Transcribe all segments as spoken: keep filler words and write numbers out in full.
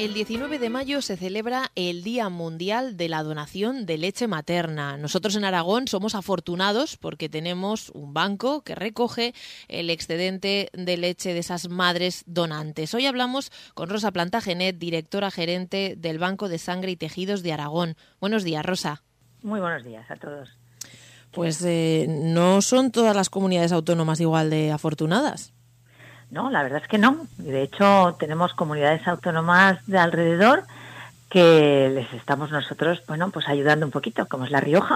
El diecinueve de mayo se celebra el Día Mundial de la Donación de Leche Materna. Nosotros en Aragón somos afortunados porque tenemos un banco que recoge el excedente de leche de esas madres donantes. Hoy hablamos con Rosa Plantagenet, directora gerente del Banco de Sangre y Tejidos de Aragón. Buenos días, Rosa. Muy buenos días a todos. Pues eh, no son todas las comunidades autónomas igual de afortunadas. No, la verdad es que no. De hecho, tenemos comunidades autónomas de alrededor que les estamos nosotros, bueno, pues ayudando un poquito, como es La Rioja.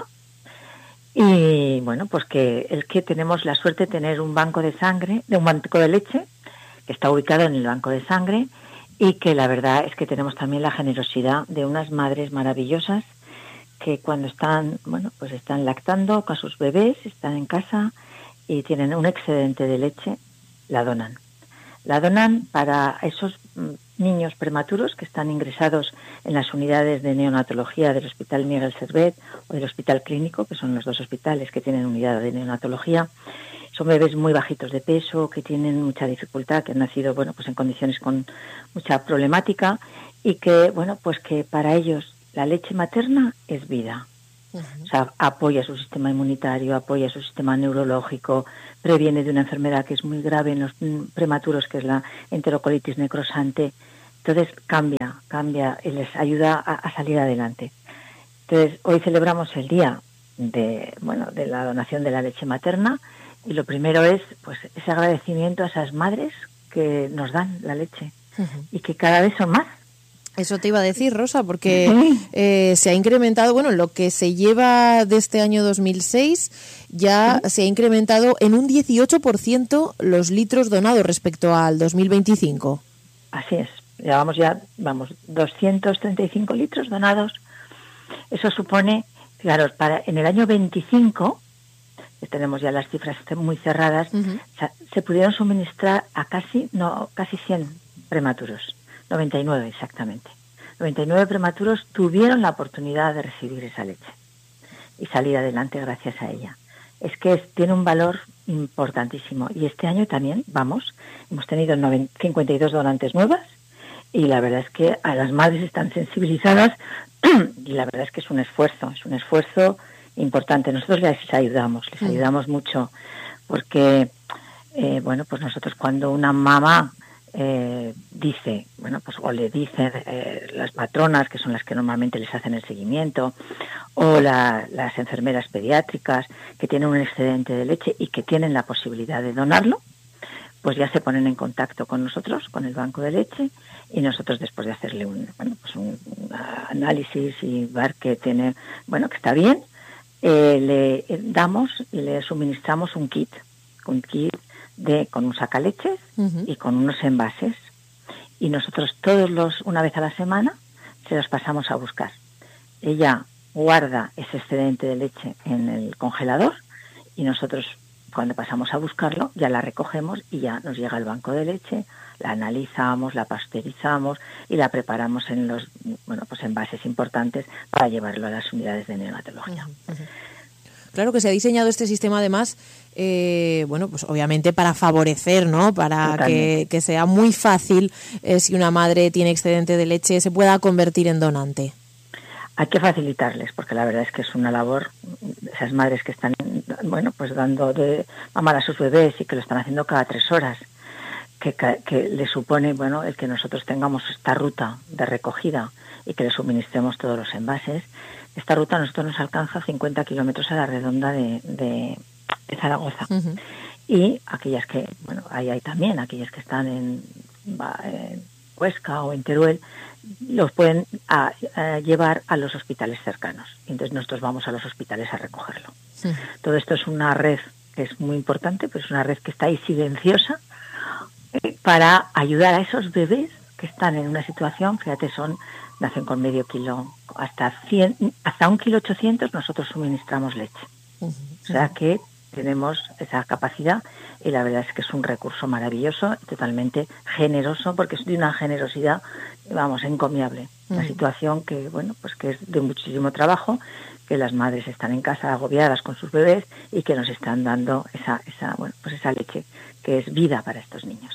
Y bueno, pues que es que tenemos la suerte de tener un banco de sangre, de un banco de leche, que está ubicado en el banco de sangre, y que la verdad es que tenemos también la generosidad de unas madres maravillosas que cuando están, bueno, pues están lactando con sus bebés, están en casa y tienen un excedente de leche, la donan. La donan para esos niños prematuros que están ingresados en las unidades de neonatología del Hospital Miguel Servet o del Hospital Clínico, que son los dos hospitales que tienen unidad de neonatología. Son bebés muy bajitos de peso, que tienen mucha dificultad, que han nacido, bueno, pues en condiciones con mucha problemática y que, bueno, pues que para ellos la leche materna es vida. Uh-huh. O sea, apoya su sistema inmunitario, apoya su sistema neurológico, previene de una enfermedad que es muy grave en los prematuros, que es la enterocolitis necrosante. Entonces cambia, cambia y les ayuda a, a salir adelante. Entonces hoy celebramos el día de, bueno, de la donación de la leche materna y lo primero es, pues, ese agradecimiento a esas madres que nos dan la leche uh-huh. y que cada vez son más. Eso te iba a decir, Rosa, porque eh, se ha incrementado, bueno, lo que se lleva de este año dos mil seis ya ¿Sí? se ha incrementado en un dieciocho por ciento los litros donados respecto al dos mil veinticinco. Así es, llevamos ya, vamos, doscientos treinta y cinco litros donados. Eso supone, claro, para en el año veinticinco, que tenemos ya las cifras muy cerradas, uh-huh. se, se pudieron suministrar a casi, no, casi cien prematuros. noventa y nueve exactamente. noventa y nueve prematuros tuvieron la oportunidad de recibir esa leche y salir adelante gracias a ella. Es que es, tiene un valor importantísimo. Y este año también, vamos, hemos tenido cincuenta y dos donantes nuevas y la verdad es que a las madres están sensibilizadas y la verdad es que es un esfuerzo, es un esfuerzo importante. Nosotros les ayudamos, les ayudamos mucho porque, eh, bueno, pues nosotros cuando una mamá Eh, dice, bueno, pues o le dicen eh, las matronas, que son las que normalmente les hacen el seguimiento, o la, las enfermeras pediátricas que tienen un excedente de leche y que tienen la posibilidad de donarlo, pues ya se ponen en contacto con nosotros, con el banco de leche, y nosotros después de hacerle un, bueno, pues un, un análisis y ver que tiene, bueno, que está bien, eh, le damos y le suministramos un kit, un kit de con un sacaleches uh-huh. y con unos envases y nosotros todos los una vez a la semana se los pasamos a buscar. Ella guarda ese excedente de leche en el congelador y nosotros cuando pasamos a buscarlo ya la recogemos y ya nos llega al banco de leche, la analizamos, la pasteurizamos y la preparamos en los bueno pues envases importantes para llevarlo a las unidades de neonatología. Uh-huh. Uh-huh. Claro que se ha diseñado este sistema además, eh, bueno, pues obviamente para favorecer, ¿no? Para que, que sea muy fácil, eh, si una madre tiene excedente de leche, se pueda convertir en donante. Hay que facilitarles, porque la verdad es que es una labor, esas madres que están, bueno, pues dando de mamar a sus bebés y que lo están haciendo cada tres horas, que, que le supone, bueno, el que nosotros tengamos esta ruta de recogida y que le suministremos todos los envases. Esta ruta a nosotros nos alcanza cincuenta kilómetros a la redonda de, de, de Zaragoza. Uh-huh. Y aquellas que, bueno, ahí hay también, aquellas que están en, en Huesca o en Teruel, los pueden a, a llevar a los hospitales cercanos. Y entonces nosotros vamos a los hospitales a recogerlo. Uh-huh. Todo esto es una red que es muy importante, pero es una red que está ahí silenciosa eh, para ayudar a esos bebés que están en una situación, fíjate, son nacen con medio kilo, hasta cien, hasta un kilo ochocientos nosotros suministramos leche. Uh-huh. O sea que tenemos esa capacidad y la verdad es que es un recurso maravilloso y totalmente generoso porque es de una generosidad, vamos, encomiable. Uh-huh. Una situación que, bueno, pues que es de muchísimo trabajo, que las madres están en casa agobiadas con sus bebés y que nos están dando esa, esa, bueno, pues esa leche que es vida para estos niños.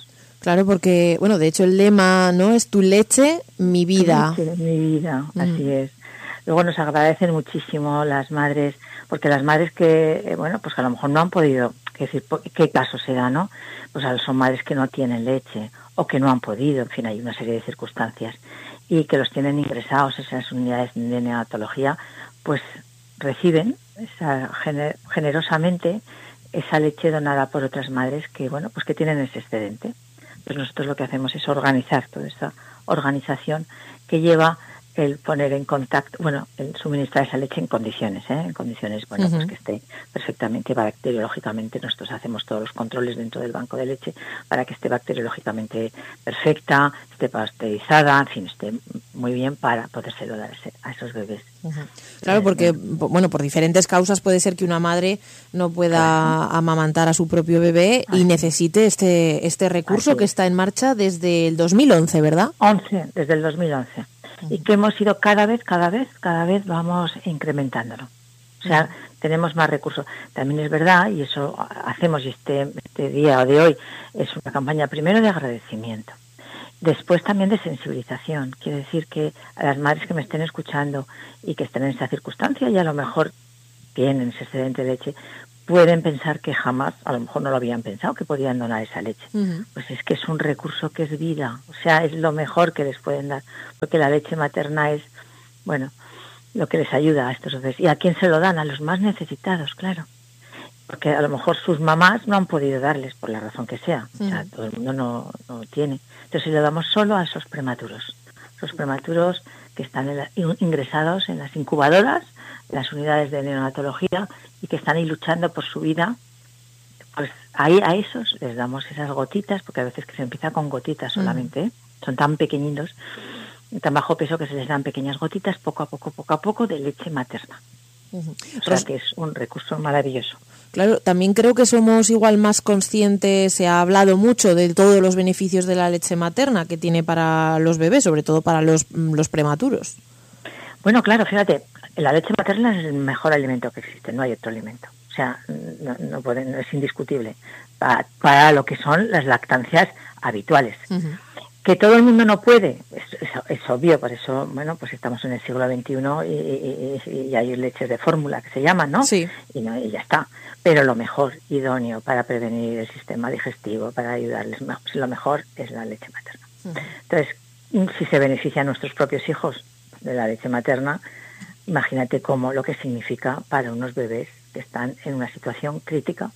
Claro, porque, bueno, de hecho el lema, ¿no? Es tu leche, mi vida. Tu leche, mi vida, mm. así es. Luego nos agradecen muchísimo las madres, porque las madres que, bueno, pues a lo mejor no han podido, qué decir, ¿qué caso se da, no? Pues son madres que no tienen leche o que no han podido, en fin, hay una serie de circunstancias, y que los tienen ingresados en esas unidades de neonatología, pues reciben esa, gener, generosamente esa leche donada por otras madres que, bueno, pues que tienen ese excedente. Pues nosotros lo que hacemos es organizar toda esa organización que lleva el poner en contacto, bueno, el suministrar esa leche en condiciones, ¿eh? en condiciones, bueno, uh-huh. pues que esté perfectamente bacteriológicamente. Nosotros hacemos todos los controles dentro del banco de leche para que esté bacteriológicamente perfecta, esté pasteurizada, en fin, esté muy bien para podérselo dar a esos bebés. Uh-huh. Claro, porque, bueno, por diferentes causas puede ser que una madre no pueda claro. amamantar a su propio bebé Así. y necesite este este recurso Así que está en marcha desde el dos mil once, ¿verdad? once, desde el dos mil once. Y que hemos ido cada vez, cada vez, cada vez vamos incrementándolo. O sea, uh-huh. tenemos más recursos. También es verdad, y eso hacemos, y este, este día de hoy es una campaña primero de agradecimiento, después también de sensibilización. Quiere decir que a las madres que me estén escuchando y que estén en esa circunstancia y a lo mejor tienen ese excedente de leche, pueden pensar que jamás, a lo mejor no lo habían pensado, que podían donar esa leche. Uh-huh. Pues es que es un recurso que es vida, o sea, es lo mejor que les pueden dar, porque la leche materna es, bueno, lo que les ayuda a estos bebés. ¿Y a quién se lo dan? A los más necesitados, claro. Porque a lo mejor sus mamás no han podido darles, por la razón que sea. Uh-huh. O sea, todo el mundo no, no tiene. Entonces le damos solo a esos prematuros. Esos prematuros que están en la, ingresados en las incubadoras, en las unidades de neonatología, y que están ahí luchando por su vida, pues ahí a esos les damos esas gotitas, porque a veces que se empieza con gotitas solamente, ¿eh? Son tan pequeñinos, tan bajo peso que se les dan pequeñas gotitas, poco a poco, poco a poco, de leche materna. Uh-huh. O sea que es un recurso maravilloso. Claro, también creo que somos igual más conscientes, se ha hablado mucho de todos los beneficios de la leche materna que tiene para los bebés, sobre todo para los, los prematuros. Bueno, claro, fíjate, la leche materna es el mejor alimento que existe, no hay otro alimento. O sea, no, no, puede, no es indiscutible para, para lo que son las lactancias habituales. Uh-huh. Que todo el mundo no puede, es, es, es obvio, por eso, bueno, pues estamos en el siglo veintiuno y, y, y, y hay leches de fórmula que se llaman, ¿no? Sí. Y, no, y ya está. Pero lo mejor, idóneo para prevenir el sistema digestivo, para ayudarles, lo mejor es la leche materna. Uh-huh. Entonces, si se benefician nuestros propios hijos de la leche materna, imagínate cómo lo que significa para unos bebés que están en una situación crítica,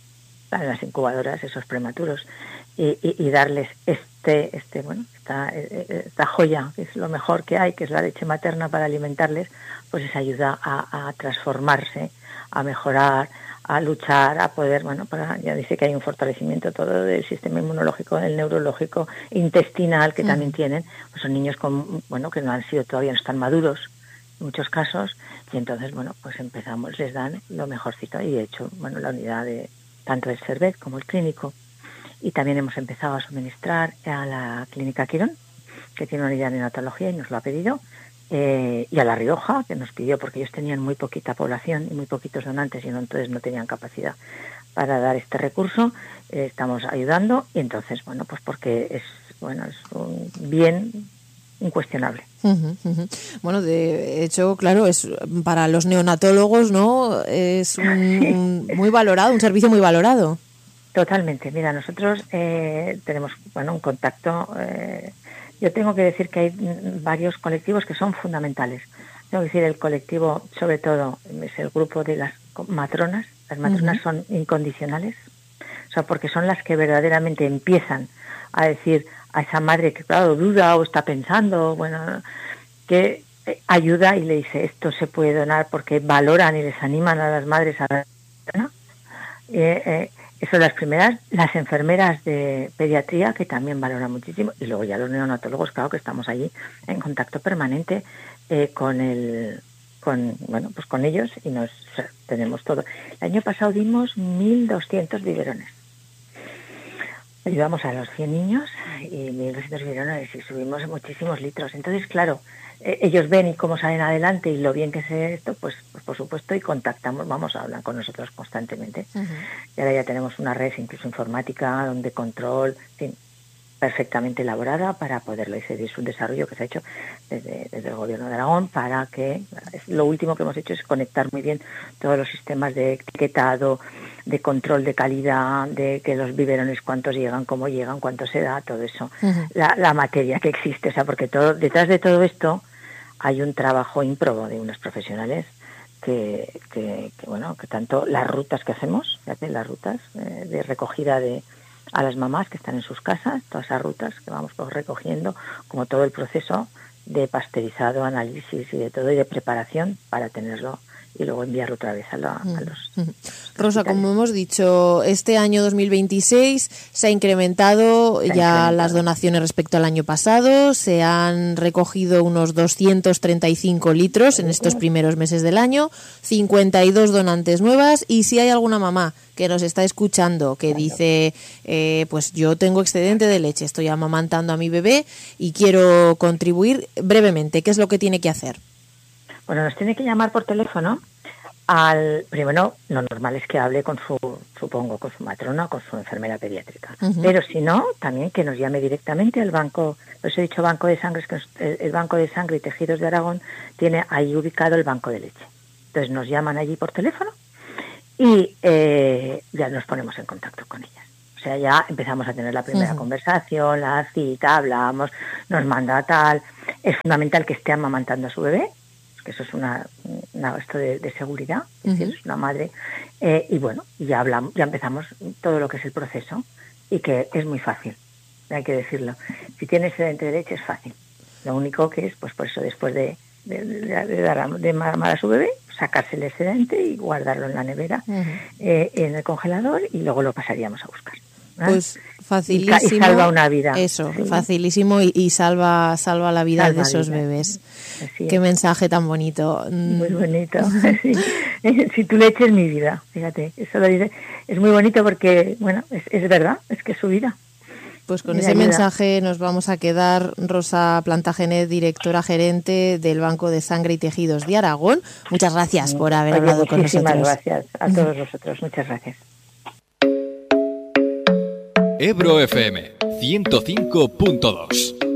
en las incubadoras, esos prematuros, y, y, y darles este, este, bueno, esta, esta joya, que es lo mejor que hay, que es la leche materna para alimentarles, pues les ayuda a, a transformarse, a mejorar, a luchar, a poder, bueno, para, ya dice que hay un fortalecimiento todo del sistema inmunológico, el neurológico, intestinal, que uh-huh. también tienen, pues son niños con, bueno, que no han sido todavía, no están maduros, en muchos casos, y entonces, bueno, pues empezamos, les dan lo mejorcito, y de hecho, bueno, la unidad de tanto del Servet como el clínico, y también hemos empezado a suministrar a la Clínica Quirón, que tiene una unidad de neonatología y nos lo ha pedido, eh, y a La Rioja, que nos pidió, porque ellos tenían muy poquita población y muy poquitos donantes, y no, entonces no tenían capacidad para dar este recurso, eh, estamos ayudando, y entonces, bueno, pues porque es, bueno, es un bien incuestionable. Uh-huh, uh-huh. Bueno, de hecho, claro, es para los neonatólogos, ¿no? Es un, un muy valorado, un servicio muy valorado. Totalmente. Mira, nosotros eh, tenemos, bueno, un contacto. Eh, yo tengo que decir que hay varios colectivos que son fundamentales. Tengo que decir el colectivo, sobre todo, es el grupo de las matronas. Las matronas uh-huh. son incondicionales, o sea, porque son las que verdaderamente empiezan a decir a esa madre que, claro, duda o está pensando, bueno, que ayuda y le dice, esto se puede donar, porque valoran y les animan a las madres a la ¿no? eh, eh, Eso son las primeras, las enfermeras de pediatría, que también valoran muchísimo, y luego ya los neonatólogos, claro, que estamos allí en contacto permanente eh, con el, con, bueno, pues con ellos, y nos o sea, tenemos todo. El año pasado dimos mil doscientos biberones. Ayudamos a los cien niños y mil doscientos biberones y subimos muchísimos litros. Entonces, claro, eh, ellos ven y cómo salen adelante y lo bien que se esto, pues, pues por supuesto, y contactamos, vamos a hablar con nosotros constantemente. Uh-huh. Y ahora ya tenemos una red incluso informática, donde control, en fin, perfectamente elaborada para poderlo hacer. Es un desarrollo que se ha hecho desde, desde el Gobierno de Aragón para que, lo último que hemos hecho es conectar muy bien todos los sistemas de etiquetado, de control de calidad, de que los biberones cuántos llegan, cómo llegan, cuánto se da, todo eso, uh-huh. la, la materia que existe, o sea, porque todo detrás de todo esto hay un trabajo ímprobo de unos profesionales que, que, que bueno, que tanto las rutas que hacemos, fíjate, las rutas eh, de recogida de a las mamás que están en sus casas, todas esas rutas que vamos pues, recogiendo, como todo el proceso de pasteurizado, análisis y de todo, y de preparación para tenerlo y luego enviarlo otra vez a, la, a los... Rosa, hospitales. Como hemos dicho, este año dos mil veintiséis se ha incrementado se ha ya incrementado. Las donaciones respecto al año pasado, se han recogido unos doscientos treinta y cinco litros en estos primeros meses del año, cincuenta y dos donantes nuevas, y si hay alguna mamá que nos está escuchando que claro. dice, eh, pues yo tengo excedente de leche, estoy amamantando a mi bebé y quiero contribuir, brevemente, ¿qué es lo que tiene que hacer? Bueno, nos tiene que llamar por teléfono al... Primero, lo normal es que hable con su, supongo, con su matrona o con su enfermera pediátrica. Uh-huh. Pero si no, también que nos llame directamente al banco, os he dicho banco de sangre, es que el, el Banco de Sangre y Tejidos de Aragón tiene ahí ubicado el banco de leche. Entonces nos llaman allí por teléfono y eh, ya nos ponemos en contacto con ellas. O sea, ya empezamos a tener la primera uh-huh. conversación, la cita, hablamos, nos manda tal. Es fundamental que esté amamantando a su bebé, que eso es una, una esto de, de seguridad, es uh-huh. decir, es una madre, eh, y bueno, ya hablamos, ya empezamos todo lo que es el proceso, y que es muy fácil, hay que decirlo. Si tiene excedente de leche es fácil. Lo único que es, pues por eso, después de, de, de, de dar a, de mamar a su bebé, sacarse el excedente y guardarlo en la nevera, uh-huh. eh, en el congelador, y luego lo pasaríamos a buscar. ¿eh? Pues facilísimo. Y, y salva una vida. Eso, sí. facilísimo y, y salva salva la vida salva de esos vida. bebés. Así Qué es. Mensaje tan bonito. Muy bonito. Sí. Si tu leche es mi vida, fíjate, eso lo dice. Es muy bonito porque, bueno, es, es verdad, es que es su vida. Pues con ese ayuda. mensaje nos vamos a quedar. Rosa Plantagenet, directora gerente del Banco de Sangre y Tejidos de Aragón. Muchas gracias sí. por haber Oye, hablado con nosotros. Muchísimas gracias a todos vosotros. Muchas gracias. Ebro F M ciento cinco punto dos